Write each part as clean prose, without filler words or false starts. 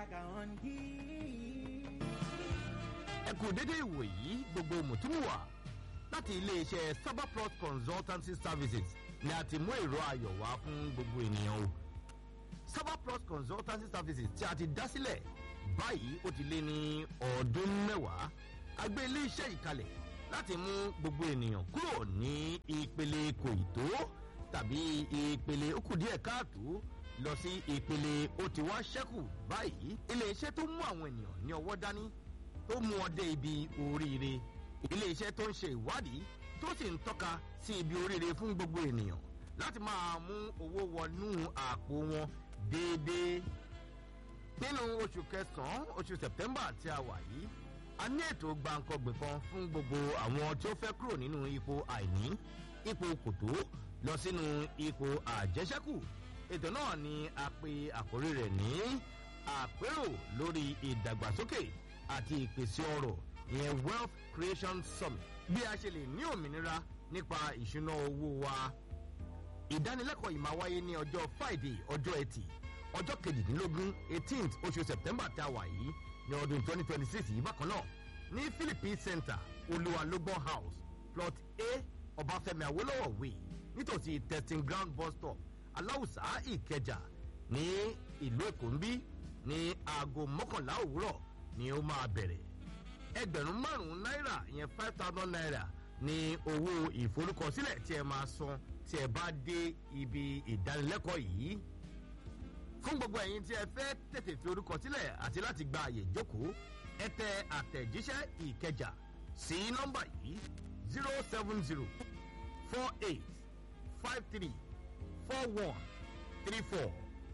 ẹ kú dédé ìwòyí gbogbo mùtúmùwà láti iléeṣẹ́ Cyberplus Consultancy Services ni a ti mú èrò ayọ̀ wá fún gbogbo ènìyàn o. Cyberplus Consultancy Services tí a ti dá sílẹ̀ báyìí ó ti lé ní ọdún mẹ́wàá. A gbé iléeṣẹ́ yìí kalẹ̀ láti mú gbogbo ènìyàn kúrò ní ìpele kòìtó tàbí ìpele ó kù díẹ̀ káàtó lọ sí ìpele ó ti wá ṣẹ́kù báyìí. Iléeṣẹ́ tó mú àwọn ènìyàn ní ọwọ́ dání tó mú ọ dé ibi oríire. Iléeṣẹ́ tó ń ṣe ìwádìí tó sì ń tọ́ka sí ibi oríire fún gbogbo ènìyàn láti máa mú owó wọnú àpò wọn déédéé. Nínú oṣù kẹsàn-án oṣù September tí a wà yìí, a ní ètò gbàǹkangbè kan fún gbogbo àwọn tí ó fẹ́ kúrò nínú ipò àìní, ipò kòtó lọ sínú ipò àjẹṣẹ́kù. Ètò náà ni a pè àkórí rẹ̀ ní àpérò lórí ìdàgbàsókè àti ìpèsè ọrọ̀, ìyẹn Wealth Creation Summit. Bí a ṣe lè ní òmìnira nípa ìṣúná owó wa. Ìdánilẹ́kọ̀ọ́ yìí máa wáyé ní ọjọ́ Friday ọjọ́ Ẹtì ọjọ́ 18th oṣù September tí a wà yìí ní ọdún 2026 yìí bákan náà ní Philippines Center Olúwalógbọ́n House Plot A Ọbáfẹ́mi Awólọ́wọ̀ Way nítòsí testing ground bus stop Aláùsá Ìkẹjà ní ìlú Èkó ń bí ní aago 11 òwúrọ̀ ni ó máa bẹ̀rẹ̀. Ẹgbẹ̀rún 5 náírà ìyẹn 5,000 naira ní owó ìforúkọsílẹ̀ tí ẹ máa san tí ẹ bá dé ibi ìdánilẹ́kọ̀ọ́ yìí. Fún gbogbo ẹ̀yin tí ẹ fẹ́ tètè fi orúkọ sílẹ̀ àti láti gba àyè ìjókòó, ẹ tẹ àtẹ̀jíṣẹ́ Ìkẹjà sí nọ́mbà yìí 070 48 53 41 34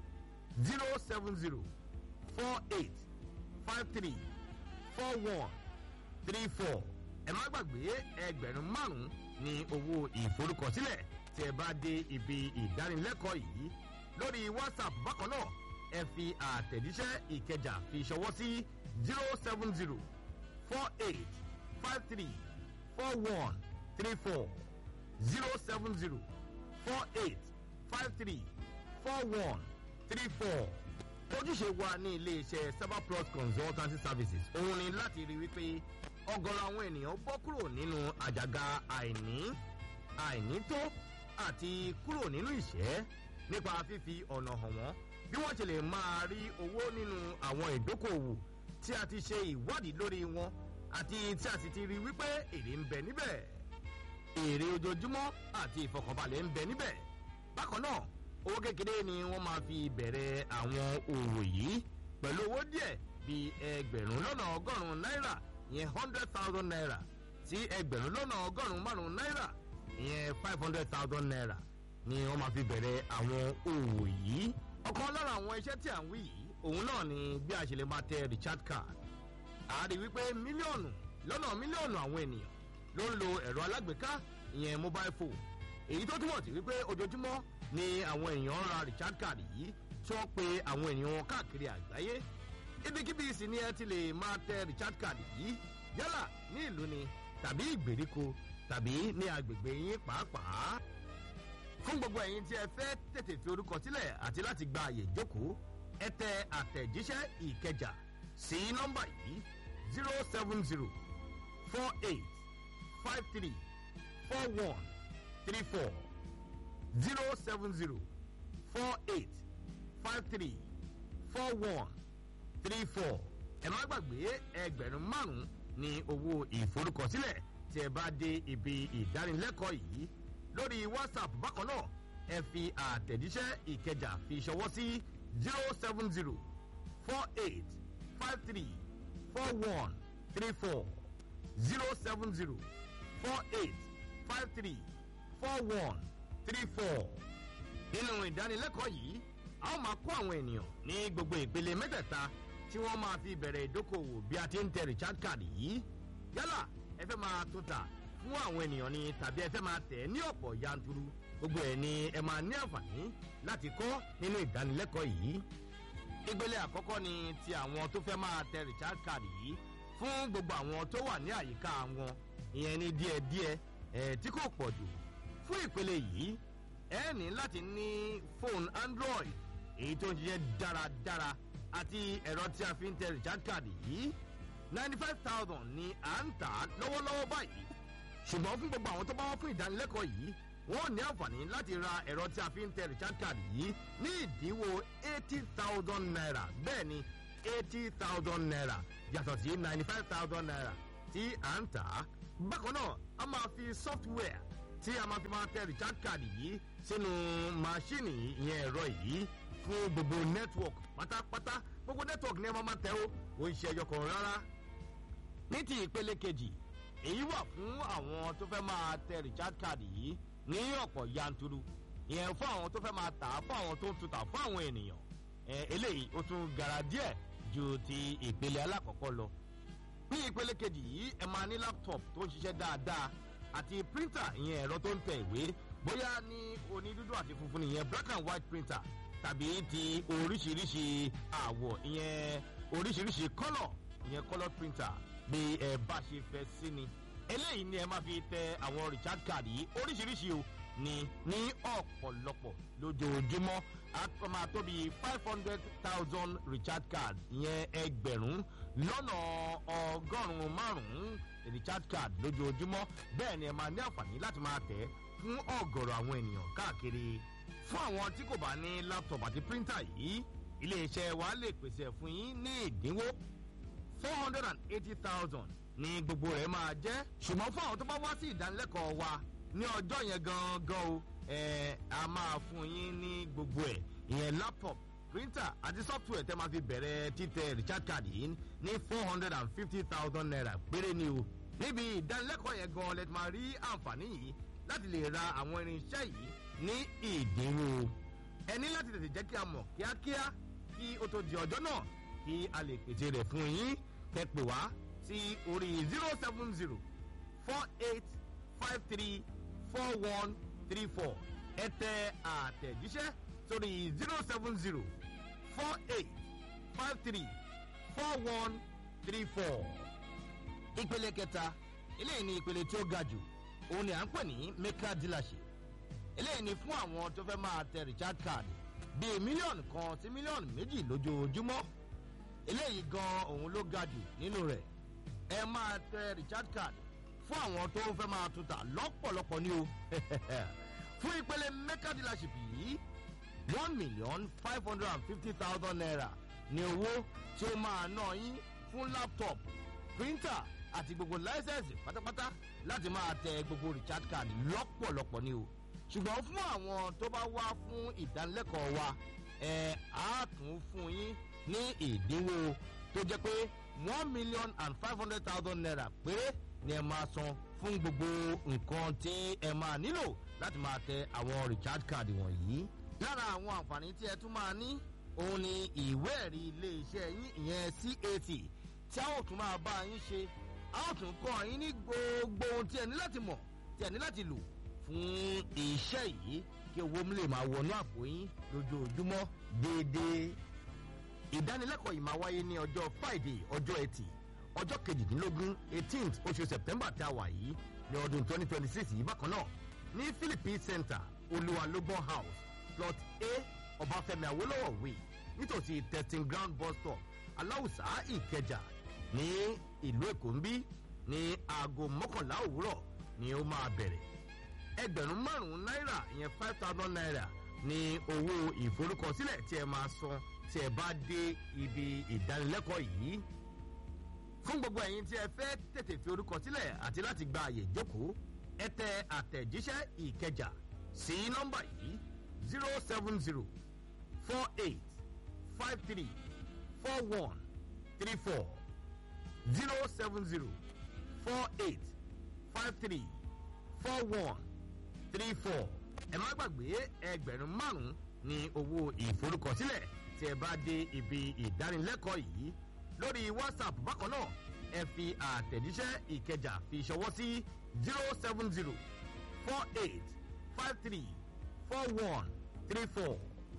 070 48 53 41 34. Ẹ má gbàgbé ẹgbẹ̀rún 5 ní owó ìforúkọsílẹ̀ tí ẹ bá dé ibi ìdánilẹ́kọ̀ọ́ yìí. Lórí WhatsApp bákan náà ẹ fi àtẹ̀jíṣẹ́ Ìkẹjà fi ṣọwọ́ sí 070 48 53 41 34 070 48 53 41 34. Ojúṣe wa ní iléeṣẹ́ Cyberplus Consultancy Services òun ni láti rí wípé ọ̀gọ̀rọ̀ àwọn ènìyàn bọ́ kúrò nínú àjàgà àìnító àti kúrò nínú ìṣẹ́ nípa fífi ọ̀nà hàn wọ́n bí wọ́n ṣe lè máa rí owó nínú àwọn ìdókòwò tí a ti ṣe ìwádìí lórí wọn àti tí a sì ti rí wípé èrè ń bẹ níbẹ̀. Èrè ojoojúmọ́ àti ìfọkànbalẹ̀ ń bẹ níbẹ̀. Bákan náà owó kékeré ni wọ́n máa fi bẹ̀rẹ̀ àwọn òwò yìí pẹ̀lú owó díẹ̀ bíi ẹgbẹ̀rún lọ́nà ọgọ́rùn-ún náírà ìyẹn 100,000 naira sí ẹgbẹ̀rún lọ́nà ọgọ́rùn-ún márùn-ún náírà ìyẹn 500,000 naira ni wọ́n máa fi bẹ̀rẹ̀ àwọn òwò yìí. Ọ̀kan lára àwọn iṣẹ́ tí à ń wí yìí òun náà ni bí a ṣe lè máa tẹ recharge card. A rí wípé mílíọ̀nù lọ́nà mílíọ̀nù àwọn ènìyàn ló ń lo ẹ̀rọ alágbèéká ìyẹn mobile phone. Èyí tó túmọ̀ sí wípé ojoojúmọ́ ni àwọn èèyàn ń ra recharge card yìí tí wọ́n pe àwọn ènìyàn wọn káàkiri àgbáyé. Ibikíbi sì ni ẹ ti lè máa tẹ recharge card yìí yálà ní ìlú ni tàbí ìgbèríko tàbí ní agbègbè yín pàápàá. Fún gbogbo ẹ̀yin tí ẹ fẹ́ tètè fi orúkọ sílẹ̀ àti láti gba àyè ìjókòó, ẹ tẹ àtẹ̀jíṣẹ́ Ìkẹjà sí nọ́mbà yìí 070 48 53 41 34 070 48 53 41 34. Ẹ má gbàgbé ẹgbẹ̀rún 5 ní owó ìforúkọsílẹ̀ tí ẹ bá dé ibi ìdánilẹ́kọ̀ọ́ yìí. Lórí WhatsApp bákan náà ẹ fi àtẹ̀jíṣẹ́ Ìkẹjà fi ṣọwọ́ sí 070 48 53 41 34 070 48 53 41 34. Nínú ìdánilẹ́kọ̀ọ́ yìí a ó máa kọ́ àwọn ènìyàn ní gbogbo ìpele mẹ́tẹ̀ẹ̀ta tí wọ́n máa fi bẹ̀rẹ̀ ìdókòwò bí a ti ń tẹ recharge card yìí. Yálà ẹ fẹ́ máa tún tà fún àwọn ènìyàn ni tàbí ẹ fẹ́ máa tẹ̀ ní ọ̀pọ̀ yanturu, gbogbo ẹ̀ ni ẹ máa ní àǹfààní láti kọ́ nínú ìdánilẹ́kọ̀ọ́ yìí. Ìpele àkọ́kọ́ ni ti àwọn tó fẹ́ máa tẹ recharge card yìí fún gbogbo àwọn tó wà ní àyíká wọn, ìyẹn ní díẹ̀díẹ̀ tí kò pọ̀ jù. Fún ìpele yìí ẹ ní láti ní fóònù Android èyí tó ń ṣiṣẹ́ dáradára àti ẹ̀rọ tí a fi ń tẹ recharge card yìí 95,000 ni à ń tà lọ́wọ́lọ́wọ́ báyìí ṣùgbọ́n fún gbogbo àwọn tó bá wá fún ìdánilẹ́kọ̀ọ́ yìí wọ́n ní àǹfààní láti ra ẹ̀rọ tí a fi ń tẹ recharge card yìí ní ìdínwó 80,000 naira bẹ́ẹ̀ ni 80,000 naira yàtọ̀ sí 95,000 naira tí à ń tà bákan náà a máa fi software tí a máa fi máa tẹ recharge card yìí sínú máṣíìnì ìyẹn ẹ̀rọ yìí fún gbogbo network pátápátá gbogbo network ní ẹ máa tẹ ó ń ṣe ẹyọ kan rárá. ní ti ìpele kejì èyí wà fún àwọn tó fẹ́ máa tẹ recharge card yìí ní ọ̀pọ̀ yanturu ìyẹn fún àwọn tó fẹ́ máa tà á fún àwọn tó ń tutà fún àwọn ènìyàn eléyìí ó tún gara díẹ̀ ju ti ìpele alákọ̀ọ́kọ́ lọ. ní ìpele kejì yìí ẹ máa ní laptop tó ń ṣiṣẹ́ dáadáa àti printer ìyẹn ẹ̀rọ tó ń tẹ ìwé bóyá ní onídúdú àti funfun ìyẹn black and white printer tàbí ti oríṣiríṣi àwọ̀ ìyẹn oríṣiríṣi colour ìyẹn colour printer bí ẹ bá ṣe fẹ́ sí ni. eléyìí ni ẹ máa fi tẹ àwọn recharge card yìí oríṣiríṣi o ní ọ̀pọ̀lọpọ̀ lójoojúmọ́ a máa tó bí 500,000 recharge card ìyẹn ẹgbẹ̀rún lọ́nà ọgọ́rùn-ún márùn-ún recharge card lójoojúmọ́ bẹ́ẹ̀ ni ẹ máa ní àǹfààní láti máa tẹ̀ fún ọ̀gọ̀rọ̀ àwọn ènìyàn káàkiri. fún àwọn tí kò bá ní laptop àti printer yìí iléeṣẹ́ wa lè pèsè fún yín ní ìdínwó 480,000 ní gbogbo rẹ̀ máa jẹ́ ṣùgbọ́n fún àwọn tó bá wá sí ìdánilẹ́kọ̀ọ́ wa ní ọjọ́ yẹn gangan o a máa fún yín ní gbogbo ẹ̀ ìyẹn laptop printer àti software tẹ́ máa fi bẹ̀rẹ̀ títẹ recharge card yìí ní 450,000 naira péré ni o. níbi ìdánilẹ́kọ̀ọ́ yẹn gan lẹ́tí máa rí àǹfààní yìí láti lè ra àwọn irinṣẹ́ yìí ní ìdínwó. ẹ ní láti tètè jẹ́ kí a mọ̀ kíákíá kí ó tó di ọjọ́ náà kí a lè pèsè rẹ̀ fún yín kẹ́ pè wá sí orí 070 4853 4134 ẹ tẹ àtẹ̀jíṣẹ́ sórí 070 4853 4134. ìpele kẹta eléyìí ni ìpele tí ó ga jù òun ni à ń pè ní maker dealership. eléyìí ni fún àwọn tó fẹ́ máa tẹ recharge card bíi mílíọ̀nù kan sí mílíọ̀nù méjì lójoojúmọ́. eléyìí gan òun ló ga jù nínú rẹ̀. ẹ máa tẹ recharge card fún àwọn tó fẹ́ máa tuta lọ́pọ̀lọpọ̀ ní o. fún ìpele maker dealership yìí 1,550,000 naira ní owó tí ó máa ná yín fún laptop printer àti gbogbo láísẹ̀nsì pátápátá láti máa tẹ gbogbo recharge card lọ́pọ̀lọpọ̀ ní o. ṣùgbọ́n fún àwọn tó bá wá fún ìdánilẹ́kọ̀ọ́ wa á tún fún yín ní ìdínwó tó jẹ́ pé 1,500,000 naira péré ni ẹ máa san fún gbogbo nǹkan tí ẹ máa nílò láti máa tẹ àwọn recharge card wọ̀nyí. lára àwọn àǹfààní tí ẹ tún máa ní òun ni ìwé ẹ̀rí ilé-iṣẹ́ yín ìyẹn CAC tí a ó tún máa bá yín ṣe a ó tún kọ́ yín ní gbogbo ohun tí ẹ ní láti mọ̀ tí ẹ ní láti lò fún iṣẹ́ yìí kí owó lè máa wọnú àpò yín lójoojúmọ́ déédéé. ìdánilẹ́kọ̀ọ́ yìí máa wáyé ní ọjọ́ Friday ọjọ́ Ẹtì ọjọ́ 18th oṣù September tí a wà yìí ní ọdún 2026 yìí bákan náà ní Philippines Center Olúwalógbọ́n House plot A Ọbáfẹ́mi Awólọ́wọ̀ Way nítòsí testing ground bus stop Aláùsá Ìkẹjà ní ìlú Èkó ń bí ní aago 11 òwúrọ̀ ni ó máa bẹ̀rẹ̀. ẹgbẹ̀rún 5 náírà ìyẹn 5,000 naira ní owó ìforúkọsílẹ̀ tí ẹ máa san tí ẹ bá dé ibi ìdánilẹ́kọ̀ọ́ yìí. fún gbogbo ẹ̀yin tí ẹ fẹ́ tètè fi orúkọ sílẹ̀ àti láti gba àyè ìjókòó ẹ tẹ àtẹ̀jíṣẹ́ Ìkẹjà sí nọ́mbà yìí 070 48 53 41 34 070 48 53 41 34. ẹ má gbàgbé ẹgbẹ̀rún 5 ní owó ìforúkọsílẹ̀ tí ẹ bá dé ibi ìdánilẹ́kọ̀ọ́ yìí. lórí WhatsApp bákan náà ẹ fi àtẹ̀jíṣẹ́ Ìkẹjà fi ṣọwọ́ sí 070 48 53 41 34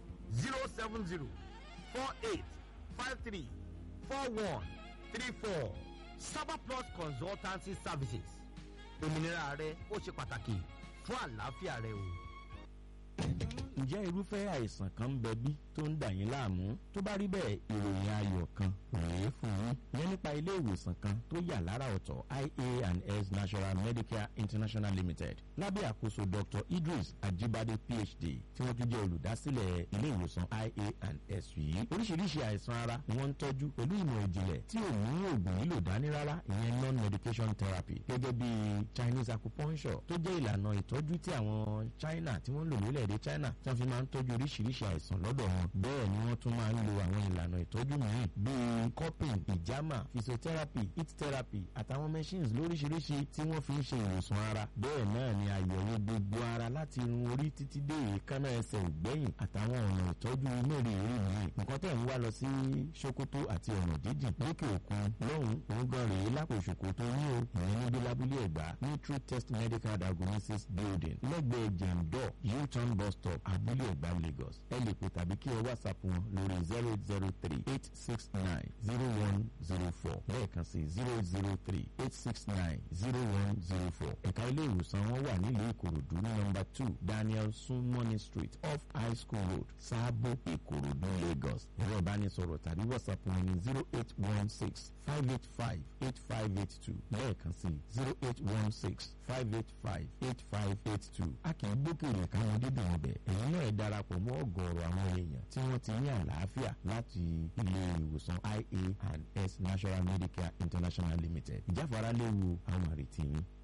070 48 53 41 34. Saba Plus Consultancy Services. òmìnira rẹ ó ṣe pàtàkì fún àlàáfíà rẹ o. ǹjẹ́ irúfẹ́ àìsàn kan ń bẹ bí tó ń dà yín láàmú? Tó bá rí bẹ́ẹ̀, ìròyìn ayọ̀ kan rèé fún yín. Ìyẹn nípa ilé ìwòsàn kan tó yà lára ọ̀tọ̀, IA&S National Medicare International Limited, lábẹ́ àkóso Dr. Idris Ajibade PhD, tí wọ́n tún jẹ́ olùdásílẹ̀ ilé ìwòsàn IA&S yìí. Oríṣiríṣi àìsàn ara ni wọ́n ń tọ́jú pẹ̀lú ìmọ̀ ìjìnlẹ̀ tí ò mú oògùn lílò dání rárá, ìyẹn non-medication therapy, gẹ́gẹ́ bí Chinese acupuncture tó jẹ́ ìlànà ìtọ́jú tí àwọn China tí wọ́n ń lò lórílẹ̀‐èdè China tí wọ́n fi máa ń tọ́jú oríṣiríṣi àìsàn lọ́dọ̀ wọn. Bẹ́ẹ̀ ni wọ́n tún máa ń lo àwọn ìlànà ìtọ́jú mìíràn bíi cupping, ìjàmà, physiotherapy, heat therapy àtàwọn machines lóríṣiríṣi tí wọ́n fi ń ṣe ìwòsàn ara. Bẹ́ẹ̀ náà ni àyẹ̀wò gbogbo ara láti irun orí títí dé èékánná ẹsẹ̀ ògbẹ́yìn àtàwọn ọ̀nà ìtọ́jú mẹ́rẹ̀ẹ̀rin mìíràn. Nǹkan tẹ̀ ń wá lọ sí Sokoto àti ọ̀nà jíjìn lókè òkun lọ́hùn òun gan rèé lápò Sokoto ní o ìyẹn níbi lábúlé Ẹ̀gbá ní True Test Medical Diagnosis Building lẹ́gbẹ̀ẹ́ Jemdo U-turn bus stop Abúlé Ẹ̀gbá Lagos. Ẹ lè pè tàbí kí ẹ WhatsApp wọn lórí 003-869-0104 lẹ́ẹ̀kan sí 003-869-0104. Ẹ̀ka ilé ìwòsàn wọn wà nílùú Ìkòròdú ní nọ́mbà 2 Daniel Sumoni Street off High School Road, Sábó, Ìkòròdú, Lagos. Ẹ̀rọ ìbánisọ̀rọ̀ tàbí WhatsApp wọn ní 0816-585-8582 lẹ́ẹ̀kan sí 0816-585-8582. A kì í gbókèrè káwọn dídùn ọbẹ̀. Ẹ̀yin náà ẹ darapọ̀ mọ́ ọ̀gọ̀ọ̀rọ̀ àwọn èèyàn tí wọ́n ti ní àlàáfíà láti ilé ìwòsàn IA&S National Medicare International Limited. Ìjáfara léwu àwọn àrètí yín.